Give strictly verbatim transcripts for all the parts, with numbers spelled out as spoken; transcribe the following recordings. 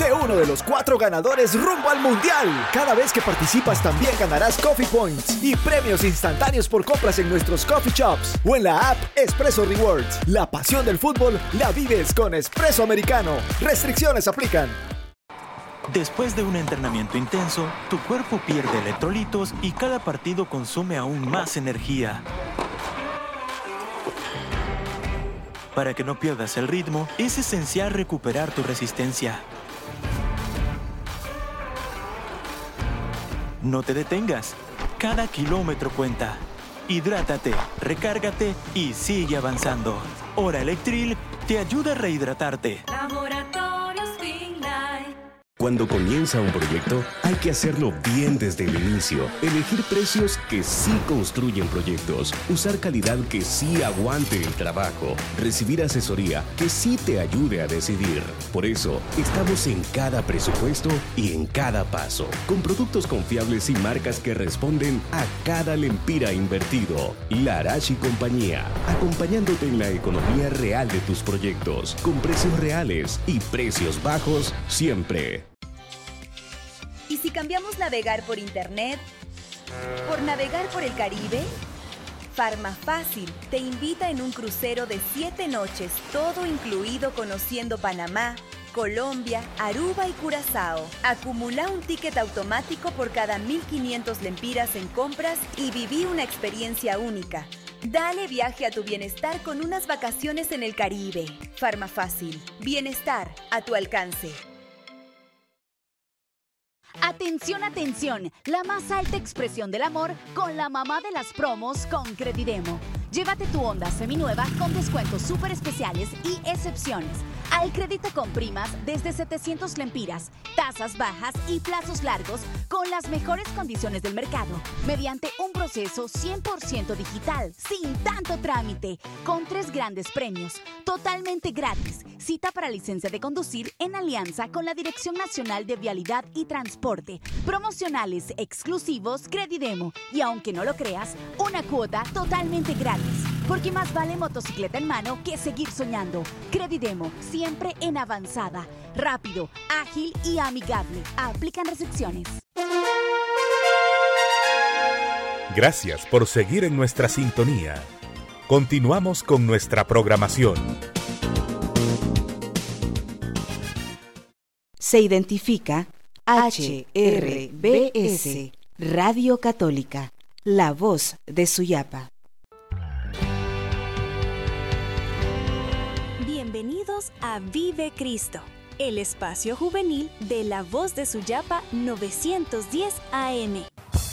Sé uno de los cuatro ganadores rumbo al Mundial. Cada vez que participas también ganarás Coffee Points y premios instantáneos por compras en nuestros coffee shops o en la app Espresso Rewards. La pasión del fútbol la vives con Espresso Americano. Restricciones aplican. Después de un entrenamiento intenso, tu cuerpo pierde electrolitos y cada partido consume aún más energía. Para que no pierdas el ritmo, es esencial recuperar tu resistencia. No te detengas. Cada kilómetro cuenta. Hidrátate, recárgate y sigue avanzando. Hora Electril te ayuda a rehidratarte. Cuando comienza un proyecto, hay que hacerlo bien desde el inicio. Elegir precios que sí construyen proyectos. Usar calidad que sí aguante el trabajo. Recibir asesoría que sí te ayude a decidir. Por eso, estamos en cada presupuesto y en cada paso. Con productos confiables y marcas que responden a cada lempira invertido. Larache y compañía. Acompañándote en la economía real de tus proyectos. Con precios reales y precios bajos siempre. ¿Y si cambiamos navegar por internet por navegar por el Caribe? Farmafácil te invita en un crucero de siete noches, todo incluido, conociendo Panamá, Colombia, Aruba y Curazao. Acumula un ticket automático por cada mil quinientos lempiras en compras y viví una experiencia única. Dale viaje a tu bienestar con unas vacaciones en el Caribe. Farmafácil. Bienestar a tu alcance. Atención, atención, la más alta expresión del amor con la mamá de las promos con Credidemo. Llévate tu Honda seminueva con descuentos súper especiales y excepciones. Al crédito con primas desde setecientos lempiras, tasas bajas y plazos largos con las mejores condiciones del mercado, mediante un proceso cien por ciento digital, sin tanto trámite, con tres grandes premios, totalmente gratis. Cita para licencia de conducir en alianza con la Dirección Nacional de Vialidad y Transporte. Promocionales exclusivos Credidemo. Y aunque no lo creas, una cuota totalmente gratis. Porque más vale motocicleta en mano que seguir soñando. Credidemo, siempre en avanzada. Rápido, ágil y amigable. Aplican restricciones. Gracias por seguir en nuestra sintonía. Continuamos con nuestra programación. Se identifica H R B S, Radio Católica, la voz de Suyapa. Bienvenidos a Vive Cristo, el espacio juvenil de La Voz de Suyapa novecientos diez A M.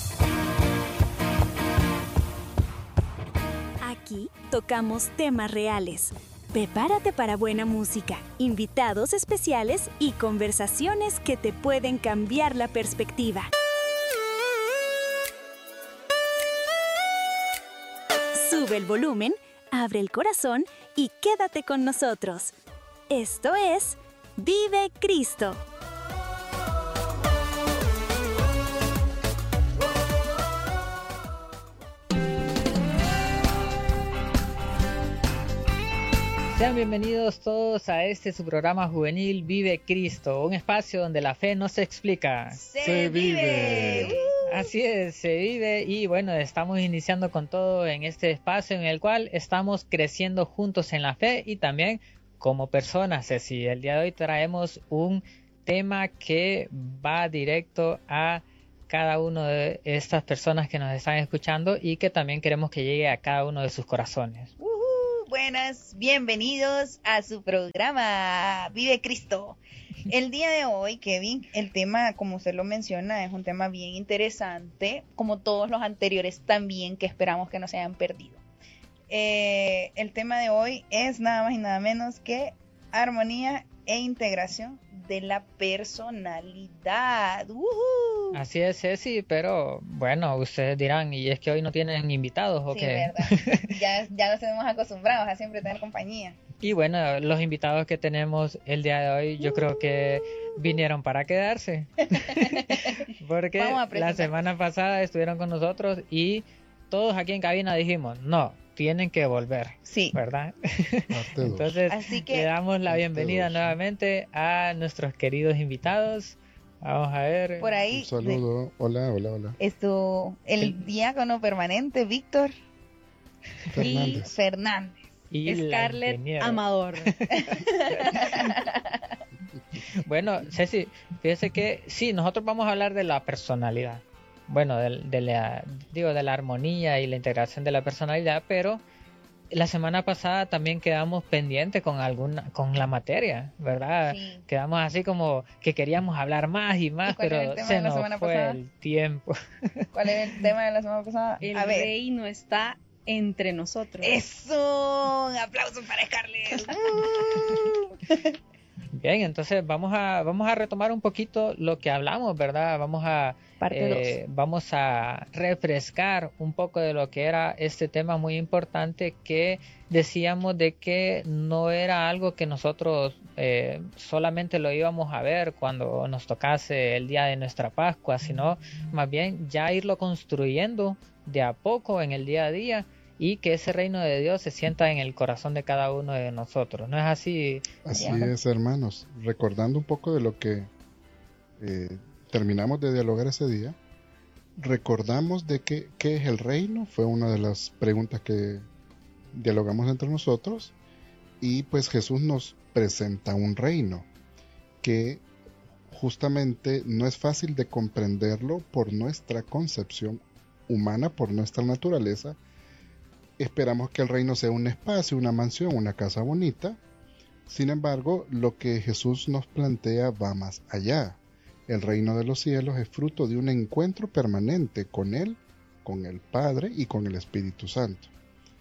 Aquí tocamos temas reales. Prepárate para buena música, invitados especiales y conversaciones que te pueden cambiar la perspectiva. Sube el volumen, abre el corazón y quédate con nosotros. Esto es Vive Cristo. Sean bienvenidos todos a este su programa juvenil Vive Cristo, un espacio donde la fe no se explica, se, se vive. vive. Así es, se vive y bueno, estamos iniciando con todo en este espacio en el cual estamos creciendo juntos en la fe y también como personas. Ceci, el día de hoy traemos un tema que va directo a cada una de estas personas que nos están escuchando y que también queremos que llegue a cada uno de sus corazones. Buenas, bienvenidos a su programa Vive Cristo. El día de hoy, Kevin, el tema, como usted lo menciona, es un tema bien interesante, como todos los anteriores también, que esperamos que no se hayan perdido. Eh, el tema de hoy es nada más y nada menos que armonía e integración de la personalidad. ¡Uh-huh! Así es, Ceci, pero bueno, ustedes dirán, ¿y es que hoy no tienen invitados o sí, qué? Sí, verdad. ya, ya nos tenemos acostumbrados a siempre tener compañía. Y bueno, los invitados que tenemos el día de hoy, yo uh-huh. creo que vinieron para quedarse. Porque la semana pasada estuvieron con nosotros y todos aquí en cabina dijimos, no, tienen que volver. Sí. ¿Verdad? Entonces, Así que, le damos la bienvenida dos. nuevamente a nuestros queridos invitados. Vamos a ver. Por ahí. Un saludo. De... Hola, hola, hola. Esto, el, el diácono permanente, Víctor Fernández. Y Fernández. Y Scarlett Amador. Bueno, Ceci, fíjese que sí, nosotros vamos a hablar de la personalidad. Bueno, de, de la, digo, de la armonía y la integración de la personalidad, pero la semana pasada también quedamos pendientes con alguna, con la materia, ¿verdad? Sí. Quedamos así como que queríamos hablar más y más, pero se nos fue pasada? el tiempo. ¿Cuál es el tema de la semana pasada? El a rey ver. no está entre nosotros. ¡Eso! Un aplauso para Scarlett. Bien, entonces vamos a vamos a retomar un poquito lo que hablamos, ¿verdad? Vamos a eh, vamos a refrescar un poco de lo que era este tema muy importante que decíamos de que no era algo que nosotros eh, solamente lo íbamos a ver cuando nos tocase el día de nuestra Pascua, sino más bien ya irlo construyendo de a poco en el día a día y que ese reino de Dios se sienta en el corazón de cada uno de nosotros. ¿No es así? Así es, hermanos. Recordando un poco de lo que eh, terminamos de dialogar ese día, recordamos de que, ¿qué es el reino? Fue una de las preguntas que dialogamos entre nosotros, y pues Jesús nos presenta un reino que justamente no es fácil de comprenderlo por nuestra concepción humana, por nuestra naturaleza. Esperamos que el reino sea un espacio, una mansión, una casa bonita. Sin embargo, lo que Jesús nos plantea va más allá. El reino de los cielos es fruto de un encuentro permanente con Él, con el Padre y con el Espíritu Santo.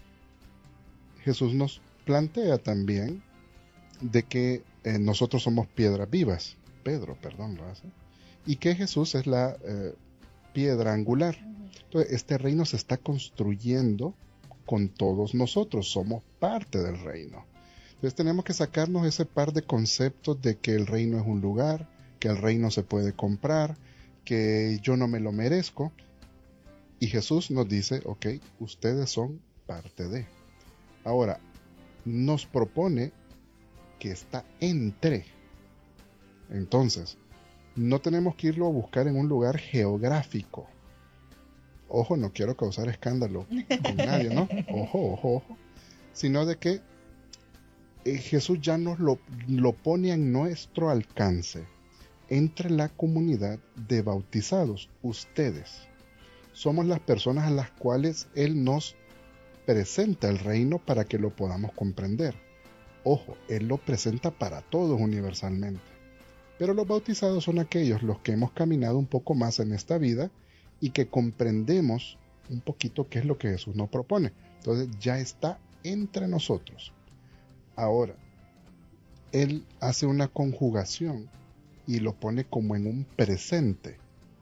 Jesús nos plantea también de que eh, nosotros somos piedras vivas. Pedro, perdón, lo hace. Y que Jesús es la eh, piedra angular. Entonces, este reino se está construyendo con todos nosotros, somos parte del reino. Entonces tenemos que sacarnos ese par de conceptos de que el reino es un lugar, que el reino se puede comprar, que yo no me lo merezco. Y Jesús nos dice, ok, ustedes son parte de. Ahora, nos propone que está entre. Entonces, no tenemos que irlo a buscar en un lugar geográfico. Ojo, no quiero causar escándalo con nadie, ¿no? Ojo, ojo, ojo. Sino de que eh, Jesús ya nos lo, lo pone en nuestro alcance, entre la comunidad de bautizados. Ustedes somos las personas a las cuales Él nos presenta el reino para que lo podamos comprender. Ojo, Él lo presenta para todos universalmente. Pero los bautizados son aquellos los que hemos caminado un poco más en esta vida y que comprendemos un poquito qué es lo que Jesús nos propone. Entonces ya está entre nosotros. Ahora, Él hace una conjugación y lo pone como en un presente.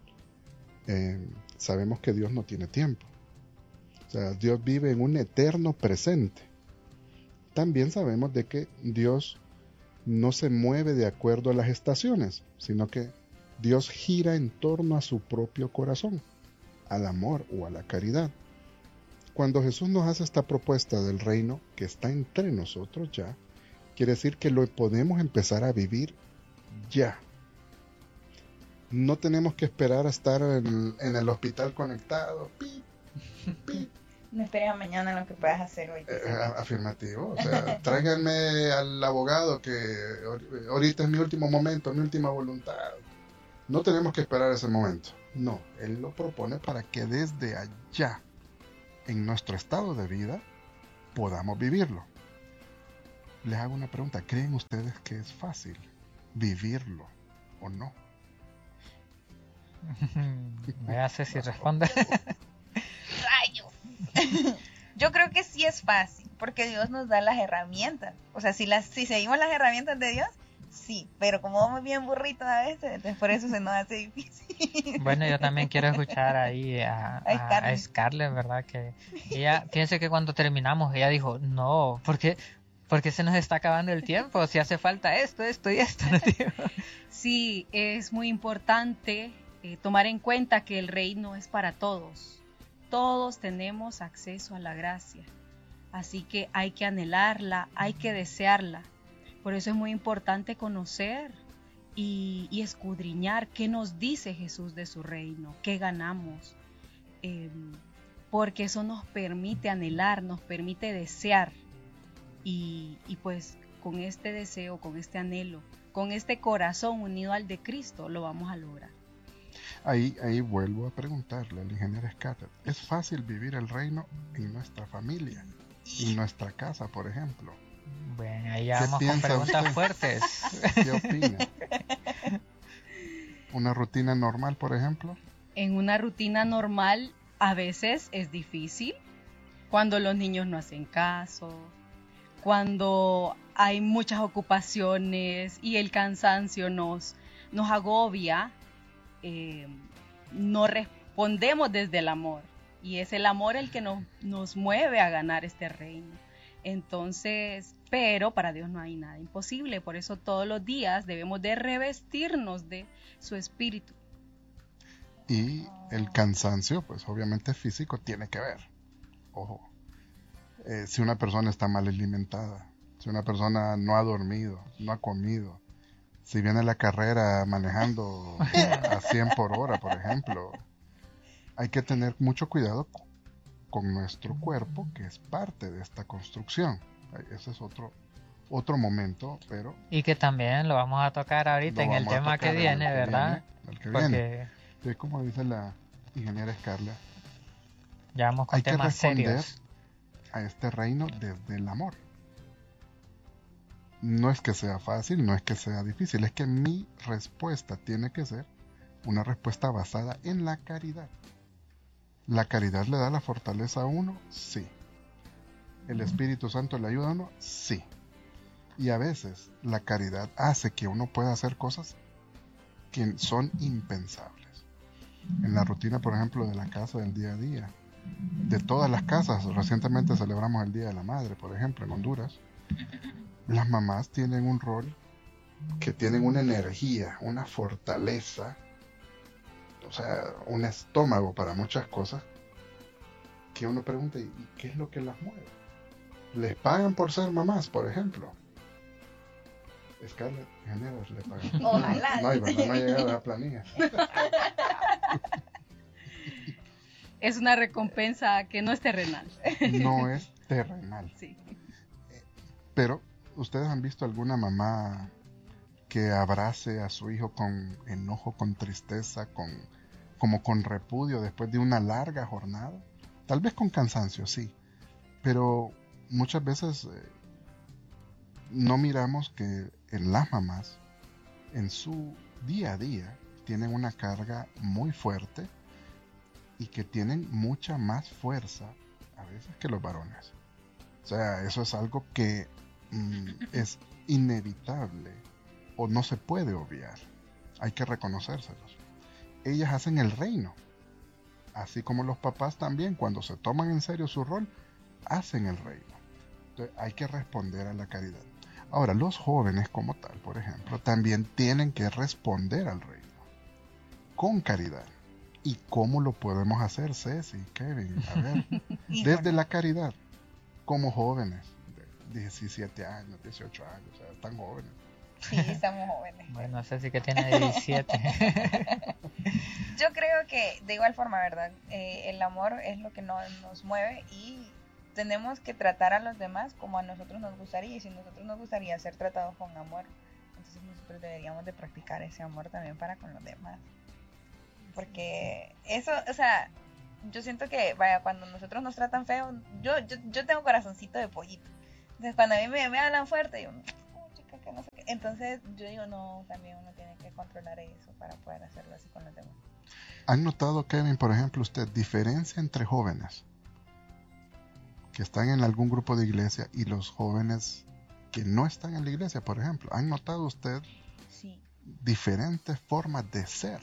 Eh, sabemos que Dios no tiene tiempo. O sea, Dios vive en un eterno presente. También sabemos de que Dios no se mueve de acuerdo a las estaciones, sino que Dios gira en torno a su propio corazón, al amor o a la caridad. Cuando Jesús nos hace esta propuesta del reino que está entre nosotros ya, quiere decir que lo podemos empezar a vivir ya. No tenemos que esperar a estar en, en el hospital conectado. Pi, pi. No esperes a mañana lo que puedas hacer hoy. Eh, afirmativo. O sea, tráiganme al abogado que ahorita es mi último momento, mi última voluntad. No tenemos que esperar ese momento. No, Él lo propone para que desde allá, en nuestro estado de vida, podamos vivirlo. Les hago una pregunta. ¿Creen ustedes que es fácil vivirlo o no? Me hace si responde. Rayos. Yo creo que sí es fácil, porque Dios nos da las herramientas. O sea, si, las, si seguimos las herramientas de Dios, sí, pero como vamos bien burritos a veces, entonces por eso se nos hace difícil. Bueno, yo también quiero escuchar ahí a, a, a, a Scarlett, ¿verdad? Que ella, fíjense que cuando terminamos, ella dijo, no, porque, porque se nos está acabando el tiempo, si hace falta esto, esto y esto, ¿no, tío? Sí, es muy importante eh, tomar en cuenta que el reino es para todos. Todos tenemos acceso a la gracia. Así que hay que anhelarla, hay que desearla. Por eso es muy importante conocer y, y escudriñar qué nos dice Jesús de su reino, qué ganamos. Eh, porque eso nos permite anhelar, nos permite desear. Y, y pues con este deseo, con este anhelo, con este corazón unido al de Cristo, lo vamos a lograr. Ahí, ahí vuelvo a preguntarle al ingeniero Scatter, ¿es fácil vivir el reino en nuestra familia, en nuestra casa, por ejemplo? Bueno, ahí ya vamos con preguntas usted? fuertes. ¿Qué opina? ¿Una rutina normal, por ejemplo? En una rutina normal a veces es difícil, cuando los niños no hacen caso, cuando hay muchas ocupaciones y el cansancio nos, nos agobia, eh, no respondemos desde el amor. Y es el amor el que nos, nos mueve a ganar este reino. Entonces, pero para Dios no hay nada imposible. Por eso todos los días debemos de revestirnos de su espíritu. Y el cansancio, pues obviamente físico, tiene que ver. Ojo. Eh, si una persona está mal alimentada, si una persona no ha dormido, no ha comido, si viene la carrera manejando a cien por hora, por ejemplo, hay que tener mucho cuidado con nuestro cuerpo, que es parte de esta construcción. Ese es otro, otro momento, pero... Y que también lo vamos a tocar ahorita en el tema que viene, ¿verdad? El que viene. Porque... como dice la ingeniera Scarla, ya vamos con hay temas que responder serios a este reino desde el amor. No es que sea fácil, no es que sea difícil, es que mi respuesta tiene que ser una respuesta basada en la caridad. ¿La caridad le da la fortaleza a uno? Sí. ¿El Espíritu Santo le ayuda a uno? Sí. Y a veces la caridad hace que uno pueda hacer cosas que son impensables. En la rutina, por ejemplo, de la casa del día a día, de todas las casas, recientemente celebramos el Día de la Madre, por ejemplo, en Honduras, las mamás tienen un rol, que tienen una energía, una fortaleza, o sea, un estómago para muchas cosas, que uno pregunta, ¿y qué es lo que las mueve? ¿Les pagan por ser mamás, por ejemplo? Scarlett, ingeniero, le pagan. Ojalá. No, no, no ha llegado a la planilla. Es una recompensa que no es terrenal. No es terrenal. Sí. Pero, ¿ustedes han visto alguna mamá que abrace a su hijo con enojo, con tristeza, con, como con repudio después de una larga jornada? Tal vez con cansancio, sí. Pero muchas veces eh, no miramos que en las mamás, en su día a día, tienen una carga muy fuerte y que tienen mucha más fuerza a veces que los varones. O sea, eso es algo que mm, es inevitable o no se puede obviar. Hay que reconocérselos. Ellas hacen el reino, así como los papás también, cuando se toman en serio su rol, hacen el reino. Entonces, hay que responder a la caridad. Ahora, los jóvenes como tal, por ejemplo, también tienen que responder al reino con caridad. ¿Y cómo lo podemos hacer, Ceci, Kevin? A ver, desde la caridad, como jóvenes, de diecisiete años, dieciocho años, o sea, están jóvenes. Sí, estamos jóvenes. Bueno, Ceci que tiene diecisiete. Yo creo que, de igual forma, ¿verdad? Eh, el amor es lo que nos, nos mueve y tenemos que tratar a los demás como a nosotros nos gustaría. Y si a nosotros nos gustaría ser tratados con amor, entonces nosotros deberíamos de practicar ese amor también para con los demás. Porque eso, o sea, yo siento que, vaya, cuando nosotros nos tratan feo, yo, yo, yo tengo corazoncito de pollito. Entonces, cuando a mí me, me hablan fuerte, yo, oh, chica, que no sé qué. Entonces, yo digo, no, también uno tiene que controlar eso para poder hacerlo así con los demás. ¿Han notado, Kevin, por ejemplo, usted, diferencia entre jóvenes que están en algún grupo de iglesia y los jóvenes que no están en la iglesia, por ejemplo? ¿Han notado usted sí. diferentes formas de ser?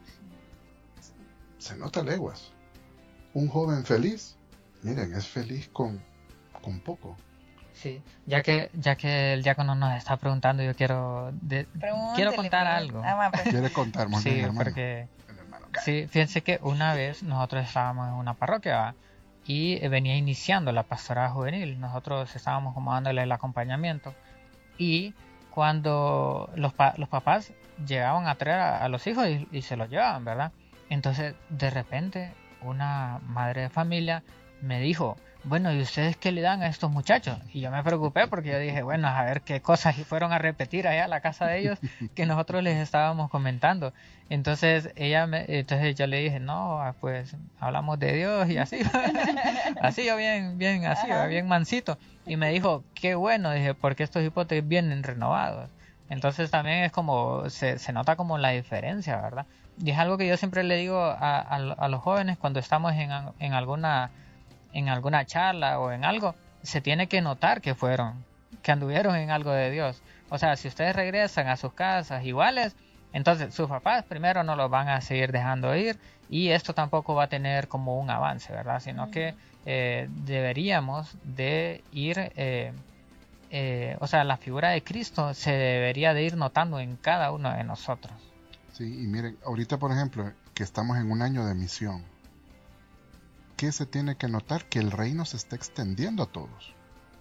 Se nota leguas. Un joven feliz, miren, es feliz con, con poco. Sí, ya que ya que el diácono nos está preguntando, yo quiero de, quiero contar algo. Ah, pues. ¿Quiere contar? Muy sí, bien, porque sí, fíjense que una vez nosotros estábamos en una parroquia, ¿va? y venía iniciando la pastorada juvenil. Nosotros estábamos como dándole el acompañamiento, y cuando los, pa los papás llegaban a traer a, a los hijos y, y se los llevaban, ¿verdad? Entonces de repente una madre de familia me dijo, bueno, ¿y ustedes qué le dan a estos muchachos? Y yo me preocupé porque yo dije, bueno, a ver qué cosas fueron a repetir allá a la casa de ellos que nosotros les estábamos comentando. Entonces ella me, entonces yo le dije, no, pues hablamos de Dios y así, así yo bien, bien, así, Ajá. bien mansito. Y me dijo, qué bueno, dije, porque estos hipotes vienen renovados. Entonces también es como, se, se nota como la diferencia, ¿verdad? Y es algo que yo siempre le digo a, a, a los jóvenes cuando estamos en, en alguna en alguna charla o en algo, se tiene que notar que fueron, que anduvieron en algo de Dios. O sea, si ustedes regresan a sus casas iguales, entonces sus papás primero no los van a seguir dejando ir, y esto tampoco va a tener como un avance, ¿verdad? Sino que eh, deberíamos de ir, eh, eh, o sea, la figura de Cristo se debería de ir notando en cada uno de nosotros. Sí, y miren, ahorita por ejemplo, que estamos en un año de misión, ¿qué se tiene que notar? Que el reino se está extendiendo a todos.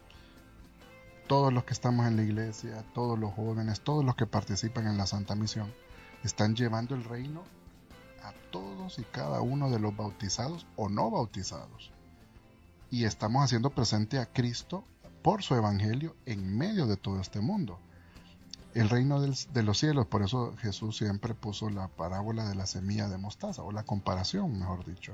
Todos los que estamos en la iglesia, todos los jóvenes, todos los que participan en la Santa Misión, están llevando el reino a todos y cada uno de los bautizados o no bautizados. Y estamos haciendo presente a Cristo por su evangelio en medio de todo este mundo. El reino del, de los cielos, por eso Jesús siempre puso la parábola de la semilla de mostaza, o la comparación, mejor dicho.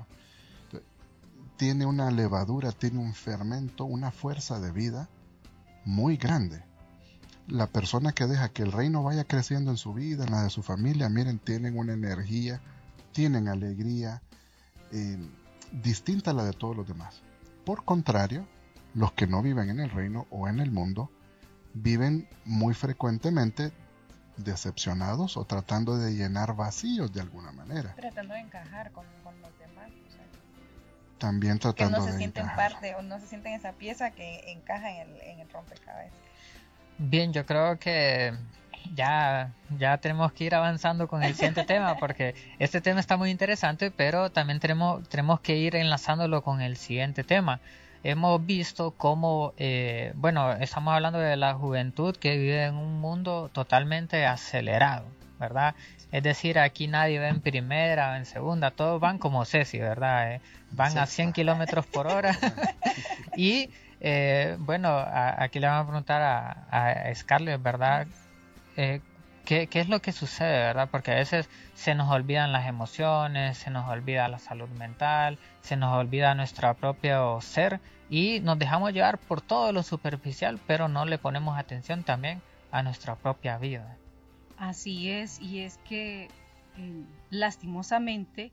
Tiene una levadura, tiene un fermento, una fuerza de vida muy grande. La persona que deja que el reino vaya creciendo en su vida, en la de su familia, miren, tienen una energía, tienen alegría eh, distinta a la de todos los demás. Por contrario, los que no viven en el reino o en el mundo, viven muy frecuentemente decepcionados o tratando de llenar vacíos de alguna manera. Tratando de encajar con, con los demás. O sea, también tratando que no se de sienten encajar. parte o no se sienten esa pieza que encaja en el, en el rompecabezas. Bien, yo creo que ya, ya tenemos que ir avanzando con el siguiente tema, porque este tema está muy interesante, pero también tenemos, tenemos que ir enlazándolo con el siguiente tema. Hemos visto cómo, eh, bueno, estamos hablando de la juventud que vive en un mundo totalmente acelerado, ¿verdad? Es decir, aquí nadie va en primera o en segunda, todos van como Ceci, ¿verdad? Eh, van sí. a cien kilómetros por hora. Y, eh, bueno, a, aquí le vamos a preguntar a, a Scarlett, ¿verdad? Eh, ¿qué, ¿Qué es lo que sucede, verdad? Porque a veces se nos olvidan las emociones, se nos olvida la salud mental, se nos olvida nuestro propio ser y nos dejamos llevar por todo lo superficial, pero no le ponemos atención también a nuestra propia vida. Así es, y es que eh, lastimosamente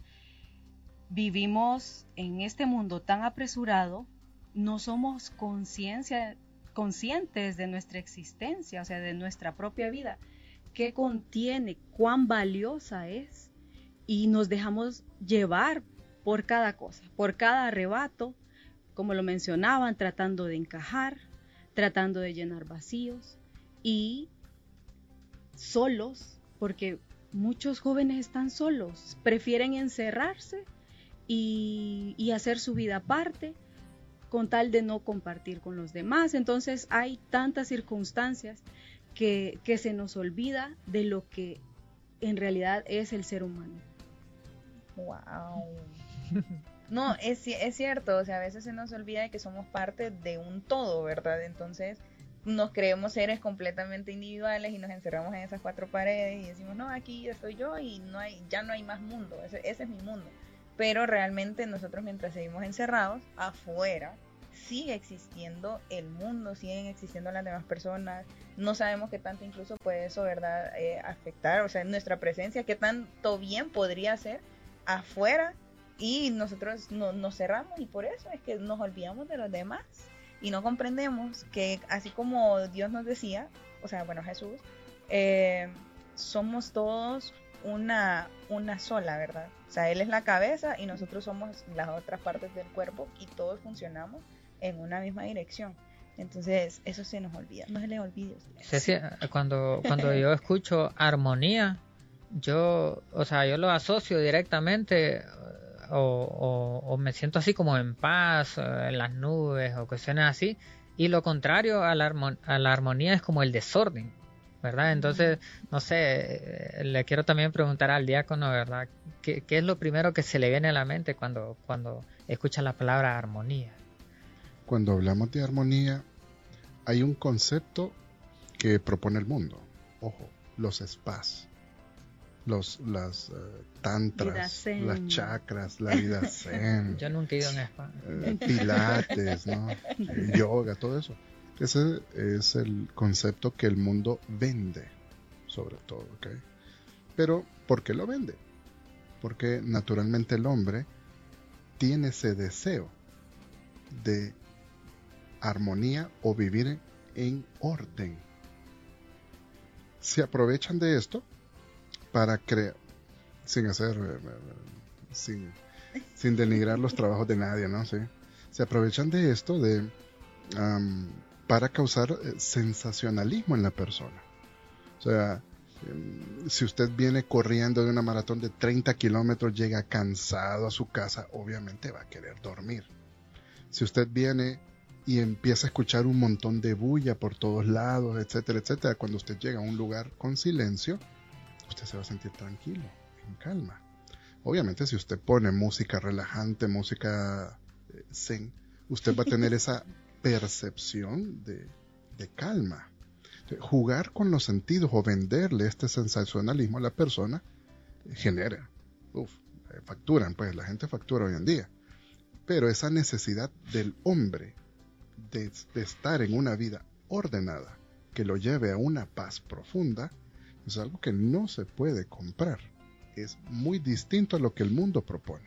vivimos en este mundo tan apresurado, no somos conciencia, conscientes de nuestra existencia, o sea, de nuestra propia vida, qué contiene, cuán valiosa es, y nos dejamos llevar por cada cosa, por cada arrebato, como lo mencionaban, tratando de encajar, tratando de llenar vacíos y solos, porque muchos jóvenes están solos, prefieren encerrarse y, y hacer su vida aparte con tal de no compartir con los demás. Entonces hay tantas circunstancias que, que se nos olvida de lo que en realidad es el ser humano. Wow. No, es, es cierto, o sea, a veces se nos olvida de que somos parte de un todo, ¿verdad? Entonces nos creemos seres completamente individuales y nos encerramos en esas cuatro paredes y decimos, no, aquí estoy yo y no hay, ya no hay más mundo, ese, ese es mi mundo. Pero realmente nosotros, mientras seguimos encerrados, afuera sigue existiendo el mundo, siguen existiendo las demás personas, no sabemos qué tanto incluso puede eso, ¿verdad?, eh, afectar, o sea, nuestra presencia, qué tanto bien podría ser afuera, y nosotros no, nos cerramos, y por eso es que nos olvidamos de los demás y no comprendemos que así como Dios nos decía, o sea, bueno, Jesús, eh, somos todos una, una sola, ¿verdad? O sea, Él es la cabeza y nosotros somos las otras partes del cuerpo y todos funcionamos en una misma dirección. Entonces, eso se nos olvida, no se les olvide. Ceci, cuando, cuando yo escucho armonía, yo, o sea, yo lo asocio directamente o, o, o me siento así como en paz, en las nubes o cuestiones así. Y lo contrario a la, armon- a la armonía es como el desorden, ¿verdad? Entonces, no sé, le quiero también preguntar al diácono, ¿verdad? ¿Qué, qué es lo primero que se le viene a la mente cuando, cuando escucha la palabra armonía? Cuando hablamos de armonía, hay un concepto que propone el mundo. Ojo, los spas, los, las uh, tantras, las chakras, la vida zen. Yo nunca he ido a un spa. Uh, pilates, ¿no? Yoga, todo eso. Ese es el concepto que el mundo vende, sobre todo, ¿ok? Pero, ¿por qué lo vende? Porque naturalmente el hombre tiene ese deseo de armonía o vivir en orden. Se aprovechan de esto para crear, sin hacer, sin, sin denigrar los trabajos de nadie, ¿no? ¿Sí? Se aprovechan de esto de, um, para causar sensacionalismo en la persona. O sea, um, si usted viene corriendo de una maratón de treinta kilómetros, llega cansado a su casa, obviamente va a querer dormir. Si usted viene y empieza a escuchar un montón de bulla por todos lados, etcétera, etcétera, cuando usted llega a un lugar con silencio, usted se va a sentir tranquilo, en calma. Obviamente, si usted pone música relajante, música zen, usted va a tener esa percepción de, de calma. Jugar con los sentidos o venderle este sensacionalismo a la persona genera, uf, facturan, pues la gente factura hoy en día. Pero esa necesidad del hombre de, de estar en una vida ordenada, que lo lleve a una paz profunda, es algo que no se puede comprar. Es muy distinto a lo que el mundo propone.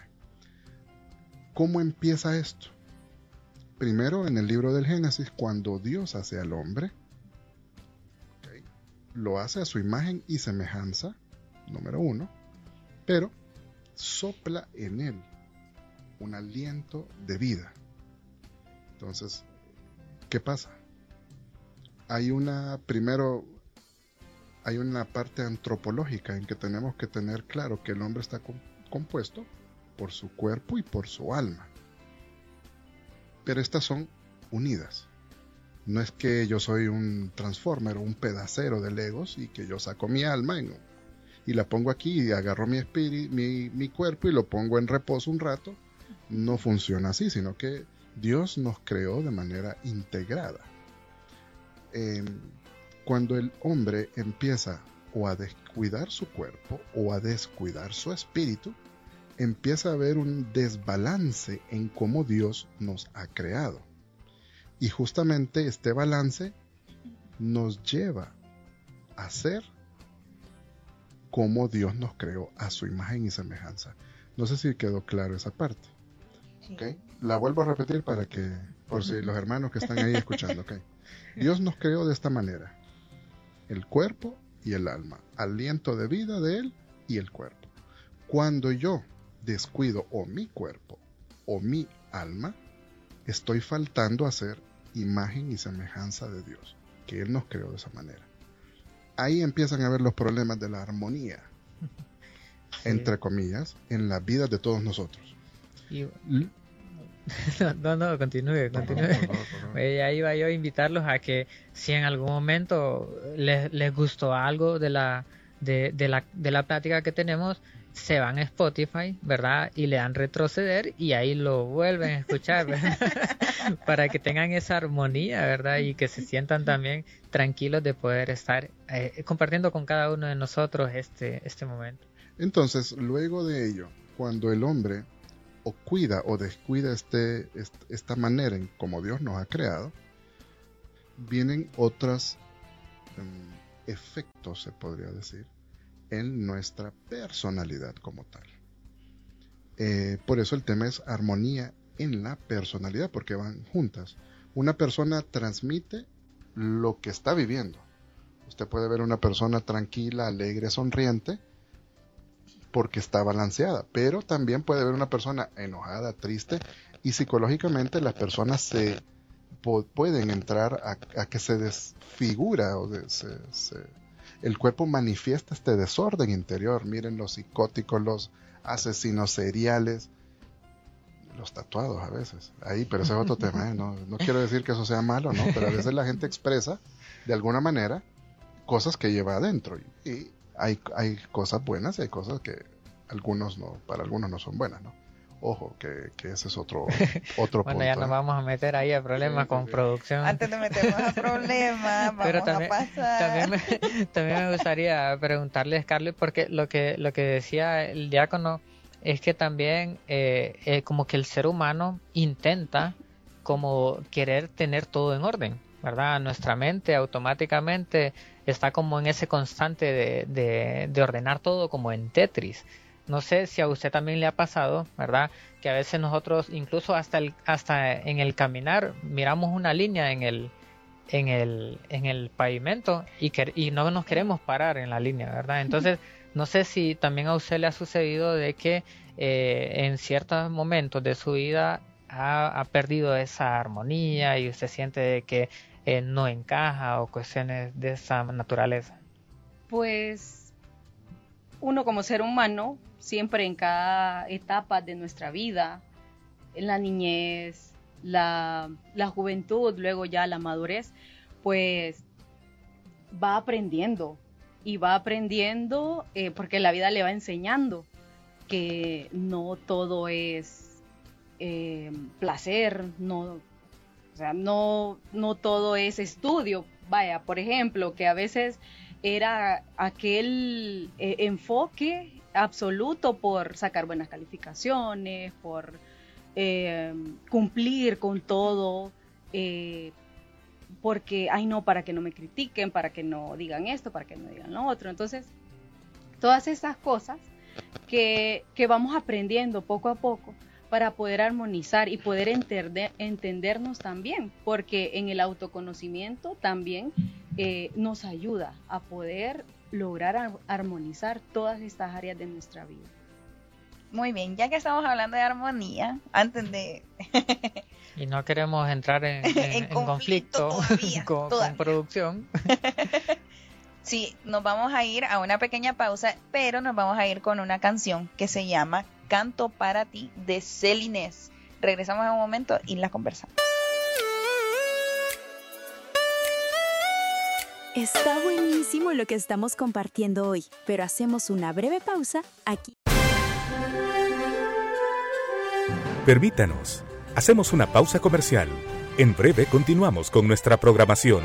¿Cómo empieza esto? Primero, en el libro del Génesis, cuando Dios hace al hombre, okay, lo hace a su imagen y semejanza, número uno, pero sopla en él un aliento de vida. Entonces, ¿qué pasa? Hay una, primero, hay una parte antropológica en que tenemos que tener claro que el hombre está com- compuesto por su cuerpo y por su alma. Pero estas son unidas. No es que yo soy un transformer o un pedacero de Legos y que yo saco mi alma y, y la pongo aquí y agarro mi, espíritu, mi, mi cuerpo y lo pongo en reposo un rato. No funciona así, sino que Dios nos creó de manera integrada. Eh, cuando el hombre empieza o a descuidar su cuerpo o a descuidar su espíritu, empieza a haber un desbalance en cómo Dios nos ha creado. Y justamente este balance nos lleva a ser como Dios nos creó, a su imagen y semejanza. No sé si quedó claro esa parte. Sí. ¿Okay? La vuelvo a repetir para que, por si los hermanos que están ahí escuchando, ¿okay? Dios nos creó de esta manera: el cuerpo y el alma, aliento de vida de él y el cuerpo. Cuando yo descuido o mi cuerpo o mi alma, estoy faltando a ser imagen y semejanza de Dios, que él nos creó de esa manera. Ahí empiezan a ver los problemas de la armonía, sí, entre comillas, en la vida de todos nosotros. Y... No, no, continúe, continúe. No, no, no, no. Ahí iba yo a invitarlos a que si en algún momento les, les gustó algo de la, de, de, la, de la plática que tenemos, se van a Spotify, ¿verdad? Y le dan retroceder y ahí lo vuelven a escuchar, ¿verdad? Para que tengan esa armonía, ¿verdad? Y que se sientan también tranquilos de poder estar eh, compartiendo con cada uno de nosotros este, este momento. Entonces, luego de ello, cuando el hombre o cuida o descuida este, este, esta manera en como Dios nos ha creado, vienen otros um, efectos, se podría decir, en nuestra personalidad como tal. Eh, por eso el tema es armonía en la personalidad, porque van juntas. Una persona transmite lo que está viviendo. Usted puede ver una persona tranquila, alegre, sonriente, porque está balanceada, pero también puede ver una persona enojada, triste, y psicológicamente las personas se po- pueden entrar a, a que se desfigura o de, se, se, el cuerpo manifiesta este desorden interior. Miren los psicóticos, los asesinos seriales, los tatuados a veces, ahí, pero ese es otro tema, ¿eh? no, no quiero decir que eso sea malo, no, pero a veces la gente expresa de alguna manera cosas que lleva adentro, y, y hay, hay cosas buenas y hay cosas que algunos no, para algunos no son buenas, ¿no? Ojo, que, que ese es otro, otro bueno, punto. ya nos ¿eh? vamos a meter ahí a problemas sí, con sí. producción. Antes de meternos a problemas, vamos Pero también, a pasar. También me, también me gustaría preguntarle a Scarlett, porque lo que, lo que decía el diácono es que también eh, eh, como que el ser humano intenta como querer tener todo en orden, ¿verdad? Nuestra mente automáticamente está como en ese constante de, de, de ordenar todo como en Tetris. No sé si a usted también le ha pasado, ¿verdad? Que a veces nosotros, incluso hasta el, hasta en el caminar, miramos una línea en el, en el, en el pavimento y, que, y no nos queremos parar en la línea, ¿verdad? Entonces, no sé si también a usted le ha sucedido de que eh, en ciertos momentos de su vida ha, ha perdido esa armonía y usted siente de que eh, no encaja o cuestiones de esa naturaleza. Pues uno como ser humano, siempre en cada etapa de nuestra vida, en la niñez, la, la juventud, luego ya la madurez, pues va aprendiendo y va aprendiendo eh, porque la vida le va enseñando que no todo es eh, placer, no, o sea, no, no todo es estudio. Vaya, por ejemplo, que a veces era aquel eh, enfoque absoluto por sacar buenas calificaciones, por eh, cumplir con todo, eh, porque, ay no, para que no me critiquen, para que no digan esto, para que no digan lo otro. Entonces, todas esas cosas que, que vamos aprendiendo poco a poco para poder armonizar y poder entender, entendernos también, porque en el autoconocimiento también eh, nos ayuda a poder lograr armonizar todas estas áreas de nuestra vida. Muy bien, ya que estamos hablando de armonía, antes de... y no queremos entrar en, en, en, en conflicto, conflicto todavía, con, todavía. con producción. Sí, nos vamos a ir a una pequeña pausa, pero nos vamos a ir con una canción que se llama Canto para ti de Celines. Regresamos en un momento y la conversamos. Está buenísimo lo que estamos compartiendo hoy, pero hacemos una breve pausa aquí. Permítanos, hacemos una pausa comercial. En breve continuamos con nuestra programación.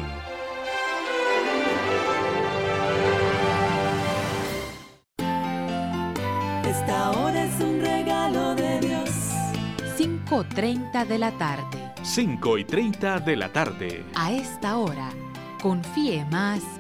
Esta hora es un regalo de Dios. cinco y treinta de la tarde. cinco y treinta de la tarde. A esta hora, confíe más